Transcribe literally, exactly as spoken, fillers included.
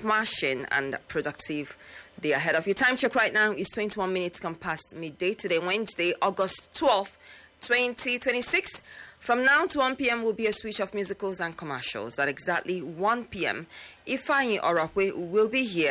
smashing and productive day ahead of you. Time check right now is twenty-one minutes come past midday today, Wednesday, August twelfth, twenty twenty-six. From now to one p.m. will be a switch of musicals and commercials. At exactly one p.m., Ifeanyi Orakwe will be here